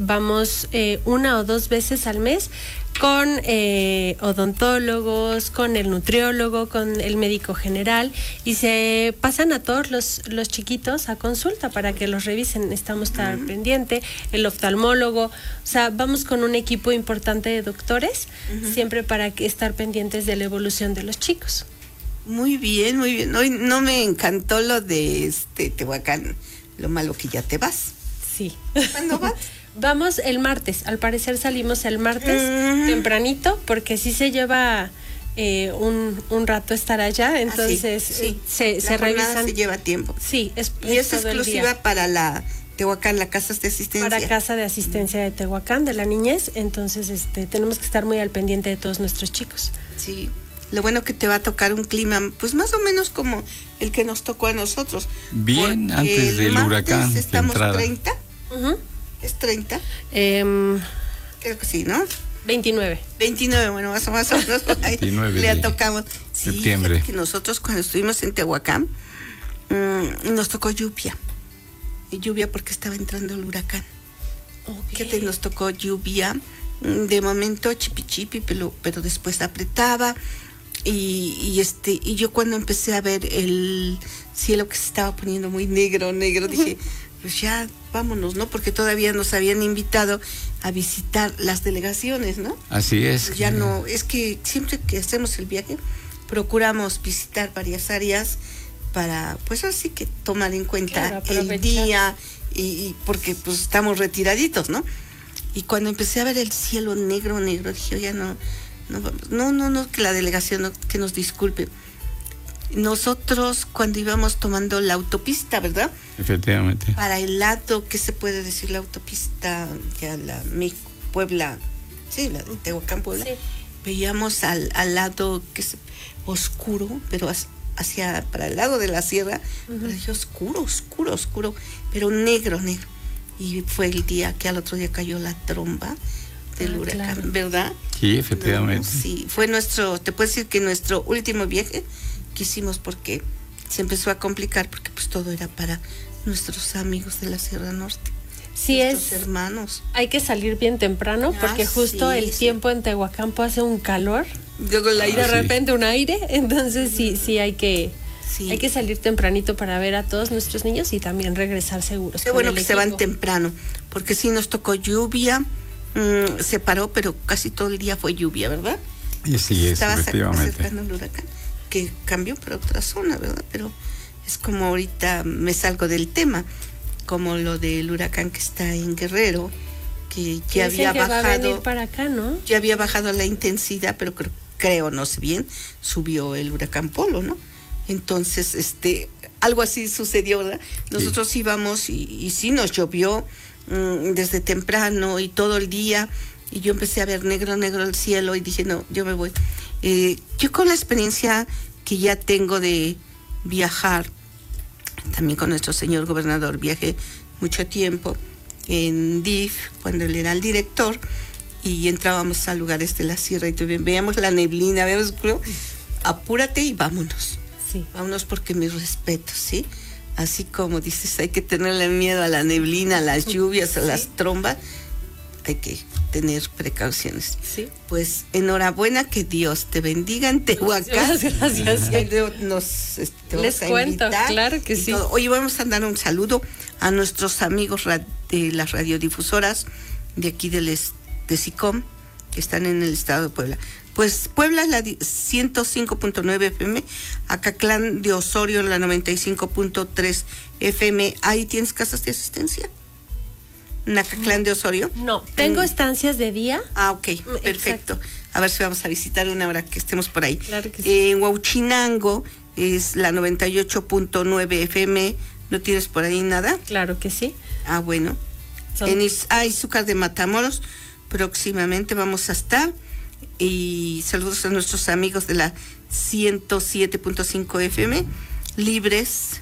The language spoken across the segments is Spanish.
vamos 1 o 2 veces al mes con odontólogos, con el nutriólogo, con el médico general, y se pasan a todos los chiquitos a consulta para que los revisen. Estamos tan pendiente, el oftalmólogo, o sea, vamos con un equipo importante de doctores, siempre para estar pendientes de la evolución de los chicos. Muy bien, muy bien. Hoy no me encantó lo de Tehuacán, lo malo que ya te vas. Sí. ¿Cuándo vas? Vamos el martes, al parecer salimos el martes tempranito, porque sí se lleva un rato estar allá, entonces sí. se revisan. Se lleva tiempo. Sí, y es exclusiva para la Tehuacán, la casa de asistencia. Para casa de asistencia de Tehuacán, de la niñez, entonces tenemos que estar muy al pendiente de todos nuestros chicos. Sí, lo bueno que te va a tocar un clima, pues más o menos como el que nos tocó a nosotros. Bien, antes del huracán. Estamos de 30. ¿Es 30? Creo que sí, ¿no? 29, bueno, más o menos ahí 29 le tocamos. Sí, septiembre. Que nosotros cuando estuvimos en Tehuacán, nos tocó lluvia. Lluvia porque estaba entrando el huracán. Fíjate, nos tocó lluvia. De momento chipi, pero después apretaba. Y yo cuando empecé a ver el cielo que se estaba poniendo muy negro, dije, pues ya vámonos, ¿no? Porque todavía nos habían invitado a visitar las delegaciones, ¿no? Así es. Pues ya no, es que siempre que hacemos el viaje procuramos visitar varias áreas para, pues así que tomar en cuenta el día y porque pues estamos retiraditos, ¿no? Y cuando empecé a ver el cielo negro, dije, ya no, que la delegación que nos disculpe. Nosotros cuando íbamos tomando la autopista, ¿verdad? Efectivamente. Para el lado, ¿qué se puede decir? La autopista, ya la Puebla, sí, la de Tehuacán, Puebla. Sí. Veíamos al lado que es oscuro, pero para el lado de la sierra, parecía oscuro, pero negro. Y fue el día que al otro día cayó la tromba del huracán, claro. ¿Verdad? Sí, efectivamente. Sí, fue te puedo decir que nuestro último viaje que hicimos, porque se empezó a complicar, porque pues todo era para nuestros amigos de la Sierra Norte. Sí, hermanos. Hay que salir bien temprano, porque justo el tiempo en Tehuacán hace un calor, luego de repente un aire, entonces sí hay que salir tempranito para ver a todos nuestros niños y también regresar seguros. Qué bueno que se van temprano, porque sí nos tocó lluvia, se paró, pero casi todo el día fue lluvia, ¿verdad? Y sí, estaba efectivamente. acercando el huracán, que cambió para otra zona, ¿verdad? Pero es como ahorita me salgo del tema, como lo del huracán que está en Guerrero, que ya había bajado. Va a venir para acá, ¿no? Ya había bajado la intensidad, pero creo, no sé bien, subió el huracán Polo, ¿no? Entonces, algo así sucedió, ¿verdad? Nosotros íbamos y sí nos llovió desde temprano y todo el día, y yo empecé a ver negro el cielo y dije, no, yo me voy. Yo con la experiencia que ya tengo de viajar, también con nuestro señor gobernador, viajé mucho tiempo en DIF, cuando él era el director, y entrábamos a lugares de la sierra y veíamos la neblina, apúrate y vámonos. Sí. Vámonos, porque mis respetos, ¿sí? Así como dices, hay que tenerle miedo a la neblina, a las lluvias, a las trombas, hay que tener precauciones. Sí. Pues enhorabuena, que Dios te bendiga en Tehuacán. Gracias. Les cuento, claro que sí. Hoy vamos a dar un saludo a nuestros amigos de las radiodifusoras de aquí de SICOM, que están en el estado de Puebla. Pues Puebla, la 105.9 FM, Acatlán de Osorio, la 95.3 FM. ¿Ahí tienes casas de asistencia? ¿En Acatlán de Osorio? No, tengo estancias de día. Ok, perfecto. Exacto. A ver si vamos a visitar una hora que estemos por ahí. Claro que sí. En Huauchinango es la 98.9 FM. ¿No tienes por ahí nada? Claro que sí. Bueno. En Izúcar de Matamoros, próximamente vamos a estar. Y saludos a nuestros amigos de la 107.5 FM, Libres,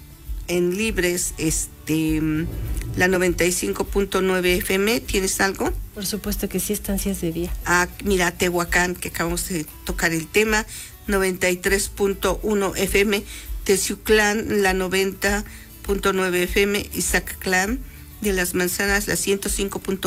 la 95.9 FM. ¿Tienes algo? Por supuesto que sí, estancias de día. Mira, Tehuacán, que acabamos de tocar el tema, 93.1 FM, Teciuclán, la 90.9 FM, y Zacatlán de las Manzanas, la 105.1